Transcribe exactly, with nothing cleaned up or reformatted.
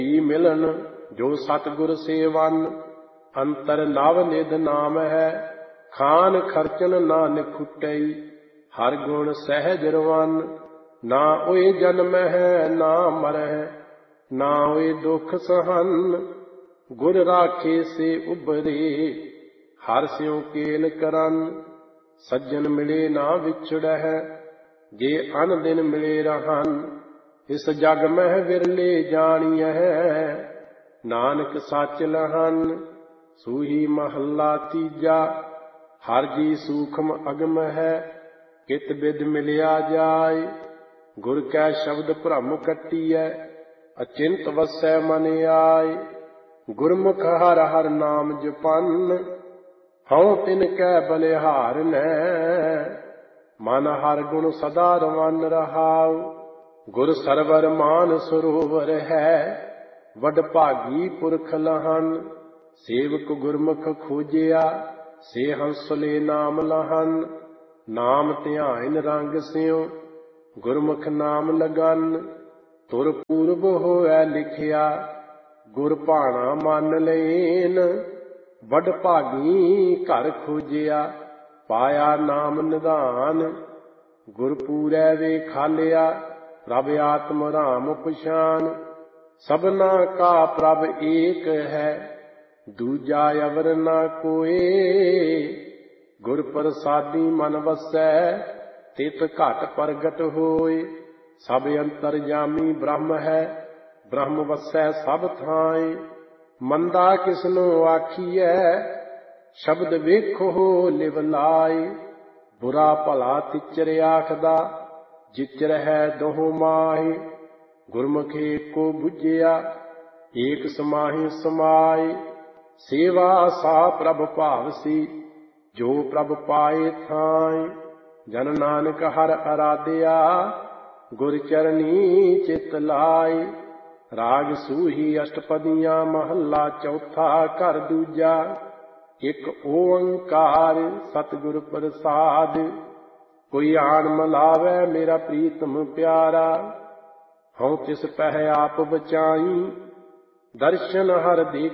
मिलन जो सतगुर सेवन, अंतर नव निध नाम है, खान खर्चन नानक खुटई, हर गुण सहज रवन। ना ओए जन्म है ना मर है, ना ओए दुख सहन, गुर राखे से उबरे, हर स्यों केल करन। सज्जन मिले ना विछड़ है, जे अन दिन मिले रहन, इस जग मह विरले जानिय है, नानक सच लहन। सूही महला तीजा, हर जी सूखम अगम है, कित बिद मिलिया जाय, गुर कै शब्द भ्रम कट्टिय, अचिंत वसै मन आय। गुरमुख हर हर नाम जपन, हऊँ तिन कै बलिहार नै, मन हर गुण सदा रवन रहाउ। गुर सरवर मान सरोवर है, वड भागी पुरख लहन। सेवक गुरमुख खोजिया, से हंसले नाम लहन। नाम ध्यान रंग स्यों, गुरमुख नाम लगन। तुर पूर्व होए लिखिया, गुर भाना मन लेन। वड भागी घर खोजिया, पाया नाम निधान। गुर पूरै वे खालिया, प्रभ आत्म राम पछान। सबना का प्रभ एक है, दूजा अवर ना कोय। गुर प्रसादी मन वसै, तित घट प्रगट होय। सब अंतरजामी ब्रह्म है, ब्रह्म वसै सब थाय। मंदा किसनो आखिए, शब्द वेखो लिव लाय। बुरा भला तिचर आखदा, जिचर है दोहो माहि। गुरमुख एको बुझिया, एक समाहि समाय। सेवा सा प्रभ भावसी, जो प्रभ पाए थाय। जन नानक हर आराध्या, गुर चरनी चित लाय। राग सूही अष्टपदियां महला चौथा घर दूजा। एक ओंकार सतगुर प्रसाद, कोई आन मलावै मेरा प्रीतम प्यारा। हऊँ तिस पह आप बचाई, दर्शन हर देख